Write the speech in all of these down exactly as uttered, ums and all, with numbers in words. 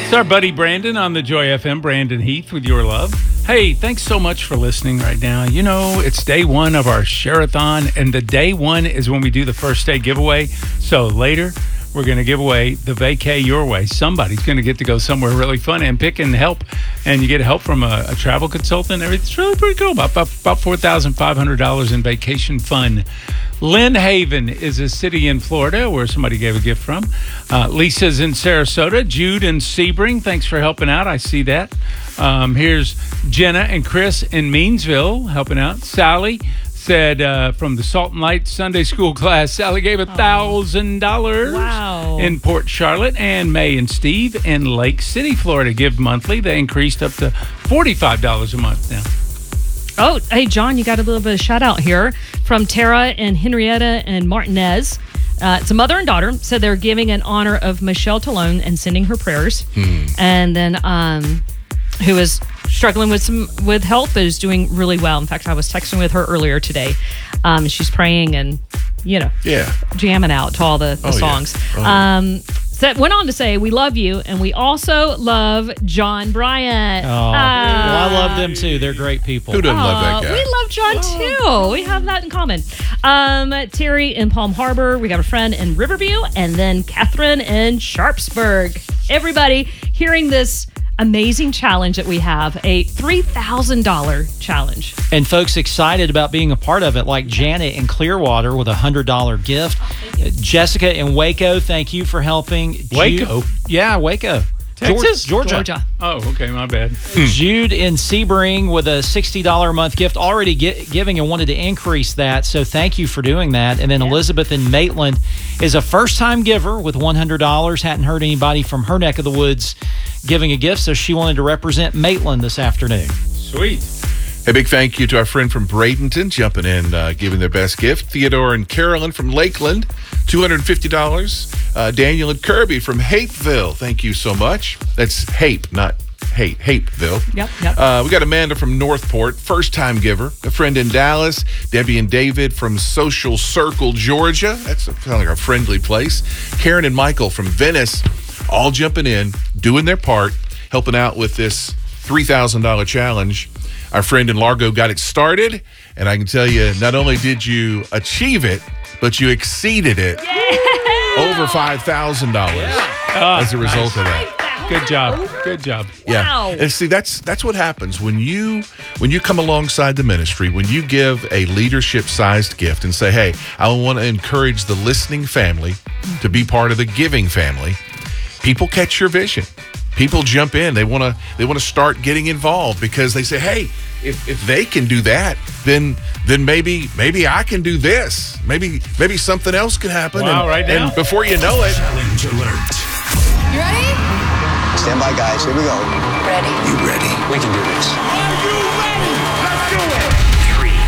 It's our buddy Brandon on the Joy F M, Brandon Heath with Your Love. Hey, thanks so much for listening right now. You know, it's day one of our Share-a-thon, and the day one is when we do the first day giveaway. So later, we're going to give away the Vacay Your Way. Somebody's going to get to go somewhere really fun and pick and help, and you get help from a, a travel consultant. It's really pretty cool. About, about, about four thousand five hundred dollars in vacation fun. Lynn Haven is a city in Florida where somebody gave a gift from. Uh, Lisa's in Sarasota. Jude in Sebring, thanks for helping out. I see that. Um, here's Jenna and Chris in Meansville helping out. Sally said uh, from the Salt and Light Sunday School class, Sally gave one thousand dollars wow. in Port Charlotte. And May and Steve in Lake City, Florida give monthly. They increased up to forty-five dollars a month now. Oh, hey, John, you got a little bit of shout out here from Tara and Henrietta and Martinez. Uh, it's a mother and daughter. Said they're giving in honor of Michelle Talone and sending her prayers. Hmm. And then um, who is struggling with some with health, but is doing really well. In fact, I was texting with her earlier today. Um, she's praying and, you know, yeah, jamming out to all the, the oh, songs. Yeah. Oh, um, yeah. That went on to say, we love you, and we also love John Bryant. Oh, uh, well, I love them too. They're great people. Who doesn't uh, love that guy? We love John oh. too. We have that in common. Um, Terry in Palm Harbor. We got a friend in Riverview, and then Catherine in Sharpsburg. Everybody hearing this amazing challenge that we have, a three thousand dollars challenge. And folks excited about being a part of it, like Janet in Clearwater with a one hundred dollars gift. Uh, Jessica in Waco, thank you for helping. Waco? Jude, yeah, Waco. Texas? Georgia. Georgia. Oh, okay, my bad. Jude in Sebring with a sixty dollars a month gift, already get, giving and wanted to increase that. So thank you for doing that. And then yeah. Elizabeth in Maitland is a first-time giver with one hundred dollars. Hadn't heard anybody from her neck of the woods giving a gift, so she wanted to represent Maitland this afternoon. Sweet. A big thank you to our friend from Bradenton jumping in, uh, giving their best gift. Theodore and Carolyn from Lakeland, two hundred fifty dollars. Uh, Daniel and Kirby from Hapeville, thank you so much. That's Hape, not hate, Hapeville. Yep, yep. Uh, we got Amanda from Northport, first-time giver. A friend in Dallas, Debbie and David from Social Circle, Georgia. That's sounds like a friendly place. Karen and Michael from Venice, all jumping in, doing their part, helping out with this three thousand dollars challenge. Our friend in Largo got it started, and I can tell you, not only did you achieve it, but you exceeded it. Yeah. Over five thousand dollars yeah. as a result nice. of that. Good job. Good job. Yeah. Wow. And see, that's that's what happens when you when you come alongside the ministry, when you give a leadership-sized gift and say, hey, I want to encourage the listening family to be part of the giving family, people catch your vision. People jump in. They want to they want to start getting involved because they say, hey, if, if they can do that, then then maybe maybe I can do this. Maybe maybe something else can happen. Wow, and, right now. and before you know it. Challenge alert. You ready? Stand by, guys. Here we go. Ready. You ready? We can do this. Are you ready? Let's do it. Three,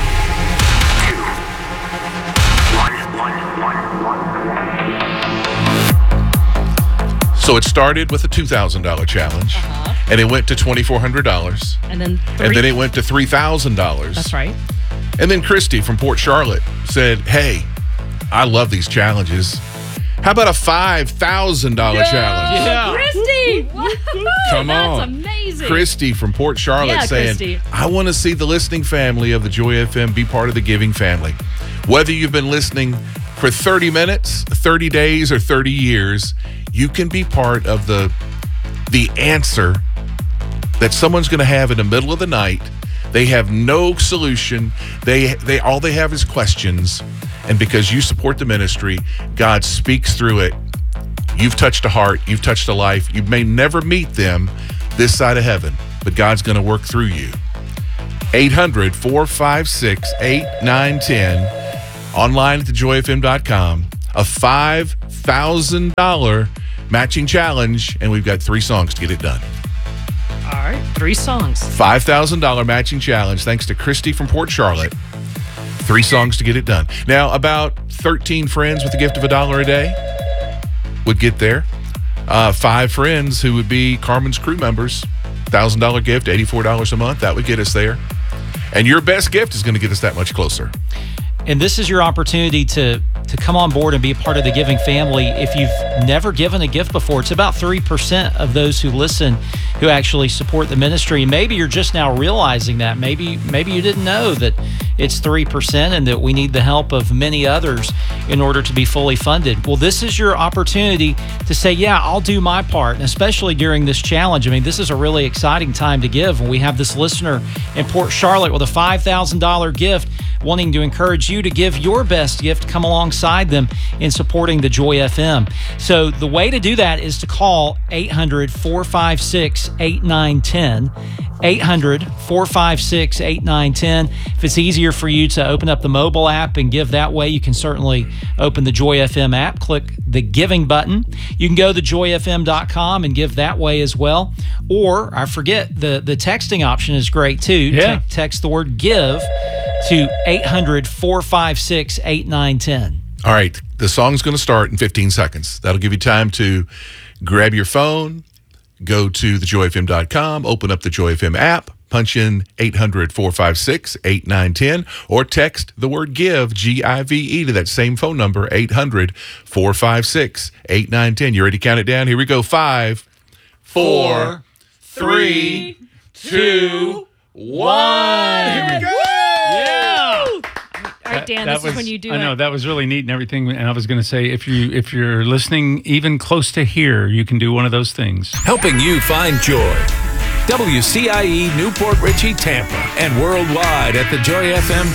two, one, one, one, one. So it started with a two thousand dollars challenge, Uh-huh. and it went to twenty-four hundred dollars, And then three. and then it went to three thousand dollars. That's right. And then Christy from Port Charlotte said, hey, I love these challenges. How about a five thousand dollars challenge? Yeah. Christy! Come on. That's amazing. Christy from Port Charlotte Yeah, saying, Christy. I want to see the listening family of the Joy F M be part of the giving family. Whether you've been listening for thirty minutes, thirty days, or thirty years, you can be part of the the answer that someone's going to have in the middle of the night. They have no solution. They they all they have is questions. And because you support the ministry, God speaks through it. You've touched a heart. You've touched a life. You may never meet them this side of heaven, but God's going to work through you. eight hundred, four five six, eight nine one zero. Online at the joy f m dot com. A five thousand dollars matching challenge, and we've got three songs to get it done. All right, three songs. five thousand dollars matching challenge, thanks to Christy from Port Charlotte. Three songs to get it done. Now, about thirteen friends with a gift of a dollar a day would get there. Uh, five friends who would be Carmen's crew members, one thousand dollars gift, eighty-four dollars a month. That would get us there. And your best gift is going to get us that much closer. And this is your opportunity to to come on board and be a part of the giving family. If you've never given a gift before, it's about three percent of those who listen who actually support the ministry. Maybe you're just now realizing that. Maybe maybe you didn't know that it's three percent and that we need the help of many others in order to be fully funded. Well, this is your opportunity to say, yeah, I'll do my part, and especially during this challenge. I mean, this is a really exciting time to give. And we have this listener in Port Charlotte with a five thousand dollars gift wanting to encourage you to give your best gift, come alongside them in supporting the Joy F M. So the way to do that is to call eight hundred, four five six, eight nine one zero. eight hundred, four five six, eight nine one zero. If it's easier for you to open up the mobile app and give that way, you can certainly open the Joy F M app, click the giving button. You can go to joy f m dot com and give that way as well. Or, I forget, the, the texting option is great too. Yeah. Te- text the word give to eight hundred, four five six, eight nine one zero. All right, the song's going to start in fifteen seconds. That'll give you time to grab your phone, go to the joy f m dot com, open up the Joy F M app, punch in eight hundred, four five six, eight nine one zero, or text the word GIVE, G I V E, to that same phone number, eight hundred, four five six, eight nine one zero. You ready to count it down? Here we go. Five, four, three, two, one. Here we go. Yeah. All right, Dan, this is when you do I it. know that was really neat and everything. And I was going to say, if you if you're listening even close to here, you can do one of those things. Helping you find joy. W C I E Newport Richey, Tampa, and worldwide at the joy f m